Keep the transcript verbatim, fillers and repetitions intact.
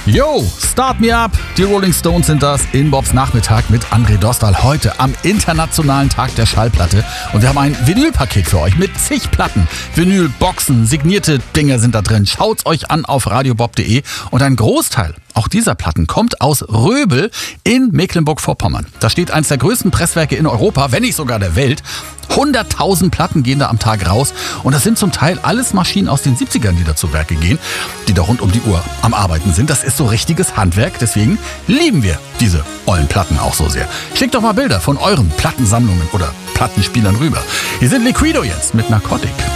Yo, Start Me Up. Die Rolling Stones sind das in Bobs Nachmittag mit André Dostal heute am Internationalen Tag der Schallplatte. Und wir haben ein Vinylpaket für euch mit zig Platten. Vinylboxen, signierte Dinge sind da drin. Schaut's euch an auf radiobob punkt de. Und ein Großteil auch dieser Platten kommt aus Röbel in Mecklenburg-Vorpommern. Da steht eines der größten Presswerke in Europa, wenn nicht sogar der Welt. hunderttausend Platten gehen da am Tag raus. Und das sind zum Teil alles Maschinen aus den siebzigern, die da zu Werke gehen, die da rund um die Uhr am Arbeiten sind. Das ist so richtiges Handwerk. Deswegen lieben wir diese ollen Platten auch so sehr. Schickt doch mal Bilder von euren Plattensammlungen oder Plattenspielern rüber. Hier sind Liquido jetzt mit Narcotic.